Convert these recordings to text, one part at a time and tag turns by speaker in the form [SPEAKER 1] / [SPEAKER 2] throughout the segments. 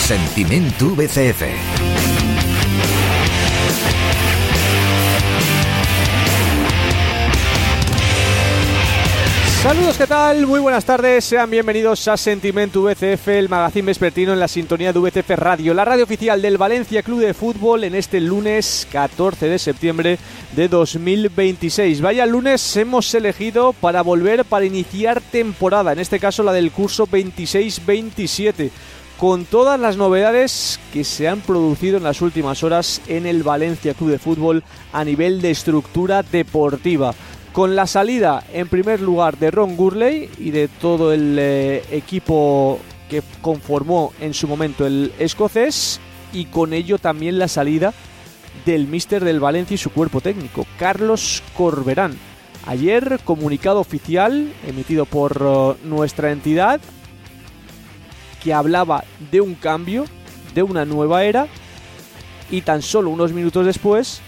[SPEAKER 1] Sentimiento VCF.
[SPEAKER 2] Saludos, ¿qué tal? Muy buenas tardes, sean bienvenidos a Sentimiento VCF, el magazín vespertino en la sintonía de VCF Radio, la radio oficial del Valencia Club de Fútbol en este lunes 14 de septiembre de 2026. Vaya lunes hemos elegido para iniciar temporada, en este caso la del curso 26-27, con todas las novedades que se han producido en las últimas horas en el Valencia Club de Fútbol a nivel de estructura deportiva. Con la salida, en primer lugar, de Ron Gurley y de todo el equipo que conformó en su momento el escocés, y con ello también la salida del míster del Valencia y su cuerpo técnico, Carlos Corberán. Ayer, comunicado oficial emitido por nuestra entidad, que hablaba de un cambio, de una nueva era, y tan solo unos minutos después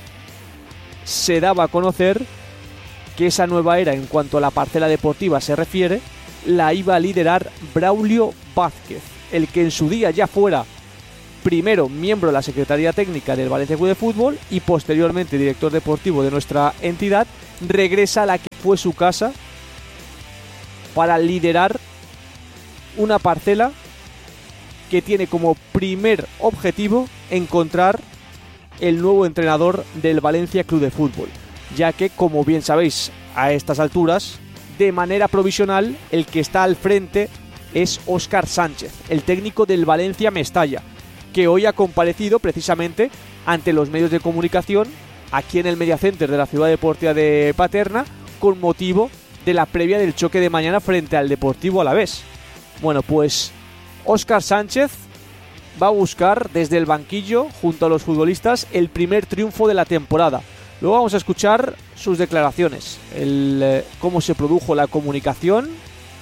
[SPEAKER 2] se daba a conocer que esa nueva era, en cuanto a la parcela deportiva se refiere, la iba a liderar Braulio Vázquez, el que en su día ya fuera primero miembro de la Secretaría Técnica del Valencia Club de Fútbol y posteriormente director deportivo de nuestra entidad, regresa a la que fue su casa para liderar una parcela que tiene como primer objetivo encontrar el nuevo entrenador del Valencia Club de Fútbol, ya que, como bien sabéis a estas alturas, de manera provisional el que está al frente es Óscar Sánchez, el técnico del Valencia Mestalla, que hoy ha comparecido precisamente ante los medios de comunicación aquí en el Media Center de la Ciudad Deportiva de Paterna con motivo de la previa del choque de mañana frente al Deportivo Alavés. Bueno, pues Óscar Sánchez va a buscar desde el banquillo, junto a los futbolistas, el primer triunfo de la temporada. Luego vamos a escuchar sus declaraciones, cómo se produjo la comunicación,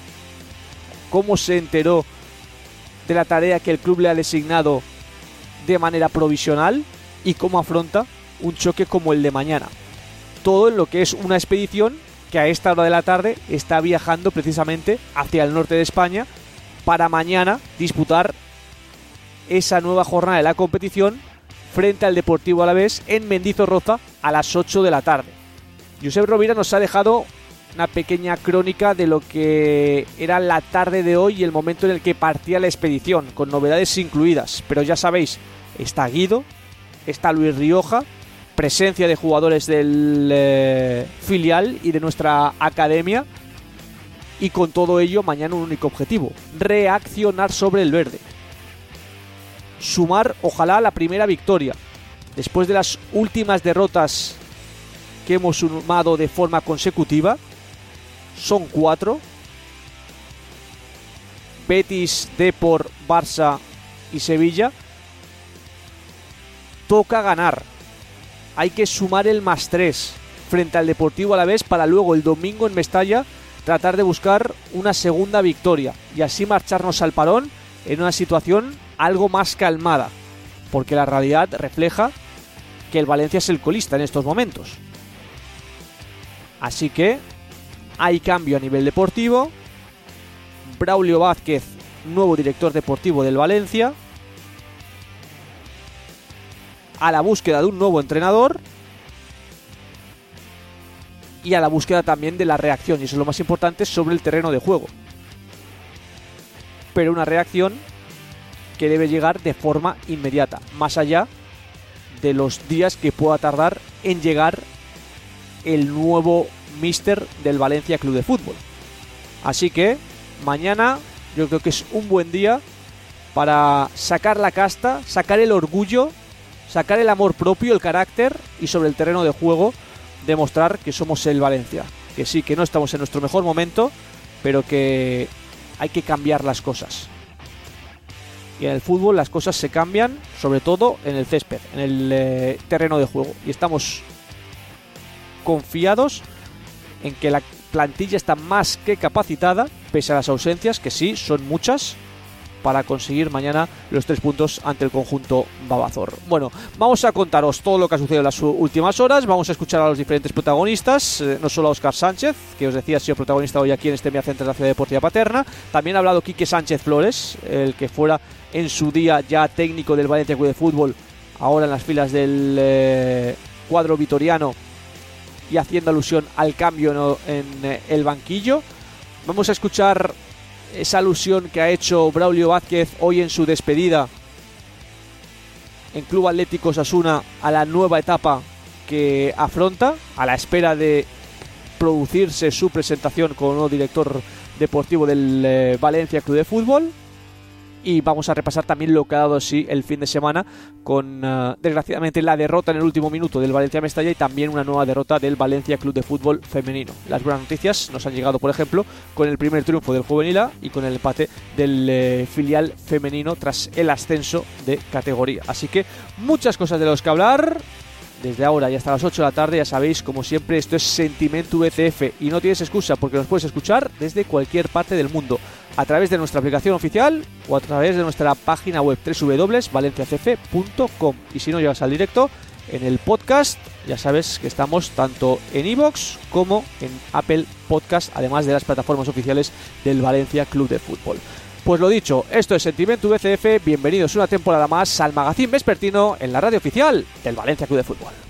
[SPEAKER 2] cómo se enteró de la tarea que el club le ha designado de manera provisional y cómo afronta un choque como el de mañana. Todo en lo que es una expedición que a esta hora de la tarde está viajando precisamente hacia el norte de España para mañana disputar esa nueva jornada de la competición frente al Deportivo Alavés en Mendizorroza a las 8 de la tarde. Josep Rovira nos ha dejado una pequeña crónica de lo que era la tarde de hoy y el momento en el que partía la expedición, con novedades incluidas. Pero ya sabéis, está Guido, está Luis Rioja, presencia de jugadores del filial y de nuestra academia, y con todo ello mañana un único objetivo: reaccionar sobre el verde. Sumar, ojalá, la primera victoria después de las últimas derrotas que hemos sumado de forma consecutiva. Son 4: Betis, Depor, Barça y Sevilla. Toca ganar, hay que sumar el +3 frente al Deportivo Alavés para luego el domingo en Mestalla tratar de buscar una segunda victoria y así marcharnos al parón en una situación algo más calmada, porque la realidad refleja que el Valencia es el colista en estos momentos. Así que hay cambio a nivel deportivo. Braulio Vázquez, nuevo director deportivo del Valencia, a la búsqueda de un nuevo entrenador y a la búsqueda también de la reacción, y eso es lo más importante, sobre el terreno de juego. Pero una reacción que debe llegar de forma inmediata, más allá de los días que pueda tardar en llegar el nuevo míster del Valencia Club de Fútbol. Así que mañana yo creo que es un buen día para sacar la casta, sacar el orgullo, sacar el amor propio, el carácter, y sobre el terreno de juego demostrar que somos el Valencia, que sí, que no estamos en nuestro mejor momento, pero que hay que cambiar las cosas. Y en el fútbol las cosas se cambian, sobre todo en el césped, en el terreno de juego. Y estamos confiados en que la plantilla está más que capacitada, pese a las ausencias, que sí, son muchas, para conseguir mañana los 3 puntos ante el conjunto Babazor. Bueno, vamos a contaros todo lo que ha sucedido en las últimas horas, vamos a escuchar a los diferentes protagonistas, no solo a Óscar Sánchez, que os decía ha sido protagonista hoy aquí en este Mediacentro de la Ciudad Deportiva Paterna, también ha hablado Quique Sánchez Flores, el que fuera en su día ya técnico del Valencia Club de Fútbol, ahora en las filas del cuadro vitoriano y haciendo alusión al cambio en el banquillo. Vamos a escuchar esa alusión que ha hecho Braulio Vázquez hoy en su despedida en Club Atlético Osasuna a la nueva etapa que afronta, a la espera de producirse su presentación como nuevo director deportivo del Valencia Club de Fútbol. Y vamos a repasar también lo que ha dado así el fin de semana con, desgraciadamente, la derrota en el último minuto del Valencia Mestalla y también una nueva derrota del Valencia Club de Fútbol femenino. Las buenas noticias nos han llegado, por ejemplo, con el primer triunfo del Juvenil A y con el empate del filial femenino tras el ascenso de categoría. Así que muchas cosas de las que hablar. Desde ahora y hasta las 8 de la tarde, ya sabéis, como siempre, esto es Sentimiento VCF y no tienes excusa porque nos puedes escuchar desde cualquier parte del mundo a través de nuestra aplicación oficial o a través de nuestra página web www.valenciacf.com. Y si no llegas al directo, en el podcast, ya sabes que estamos tanto en iVoox como en Apple Podcast, además de las plataformas oficiales del Valencia Club de Fútbol. Pues lo dicho, esto es Sentimiento VCF, bienvenidos una temporada más al Magazín Vespertino en la radio oficial del Valencia Club de Fútbol.